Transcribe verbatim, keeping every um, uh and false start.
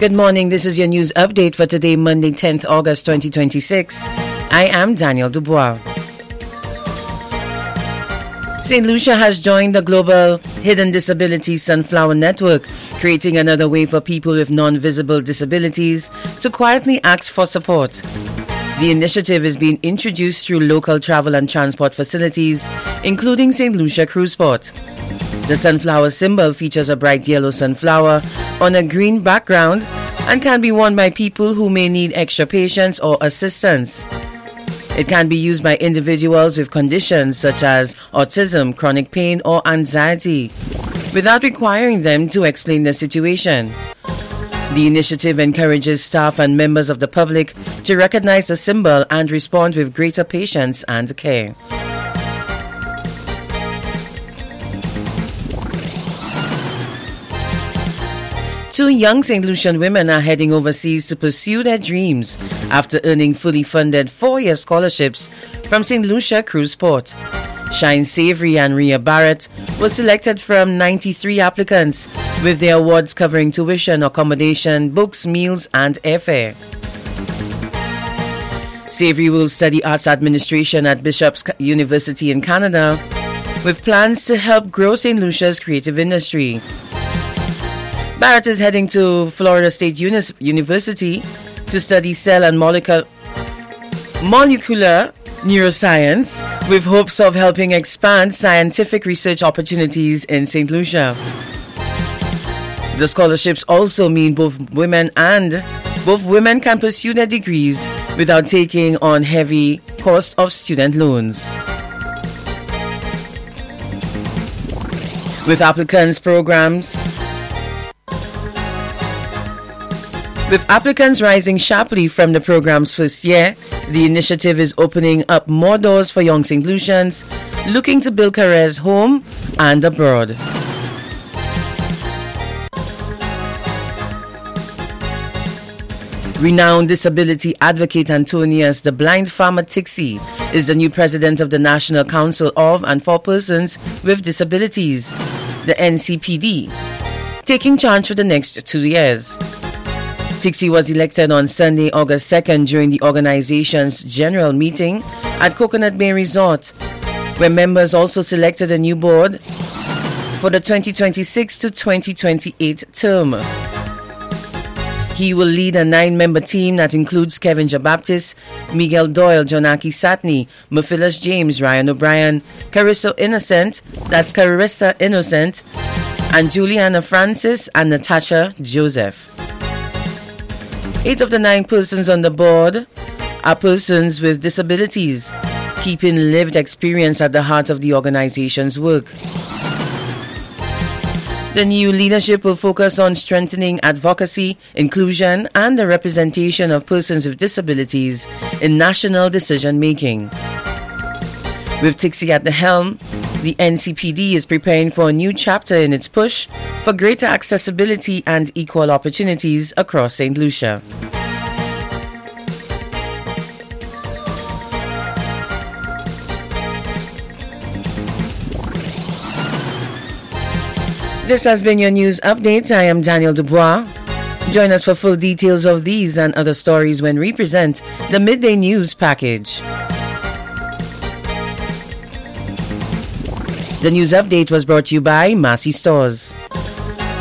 Good morning. This is your news update for today, Monday, tenth August twenty twenty-six. I am Daniel Dubois. Saint Lucia has joined the global Hidden Disability Sunflower Network, creating another way for people with non-visible disabilities to quietly ask for support. The initiative is being introduced through local travel and transport facilities, including Saint Lucia Cruiseport. The sunflower symbol features a bright yellow sunflower on a green background and can be worn by people who may need extra patience or assistance. It can be used by individuals with conditions such as autism, chronic pain, or anxiety, without requiring them to explain their situation. The initiative encourages staff and members of the public to recognize the symbol and respond with greater patience and care. Two young Saint Lucian women are heading overseas to pursue their dreams after earning fully funded four-year scholarships from Saint Lucia Cruiseport. Shine Savory and Rhea Barrett were selected from ninety-three applicants, with their awards covering tuition, accommodation, books, meals, and airfare. Savory will study arts administration at Bishop's University in Canada, with plans to help grow Saint Lucia's creative industry. Barrett is heading to Florida State Unis- University to study cell and molecular, molecular neuroscience, with hopes of helping expand scientific research opportunities in Saint Lucia. The scholarships also mean both women and both women can pursue their degrees without taking on heavy cost of student loans. With applicants programs With applicants rising sharply from the program's first year, the initiative is opening up more doors for young Saint Lucians looking to build careers home and abroad. Renowned disability advocate Antonius the Blind Farmer Tixie is the new president of the National Council of and for Persons with Disabilities, the N C P D, taking charge for the next two years. Tixie was elected on Sunday, August second, during the organization's general meeting at Coconut Bay Resort, where members also selected a new board for the twenty twenty-six to twenty twenty-eight term. He will lead a nine-member team that includes Kevin Jabaptist, Miguel Doyle, Jonaki Satney, Maphilus James, Ryan O'Brien, Carissa Innocent, that's Carissa Innocent, and Juliana Francis and Natasha Joseph. Eight of the nine persons on the board are persons with disabilities, keeping lived experience at the heart of the organization's work. The new leadership will focus on strengthening advocacy, inclusion, and the representation of persons with disabilities in national decision-making. With Tixie at the helm, the N C P D is preparing for a new chapter in its push for greater accessibility and equal opportunities across Saint Lucia. This has been your news update. I am Daniel Dubois. Join us for full details of these and other stories when we present the Midday News Package. The news update was brought to you by Massey Stores.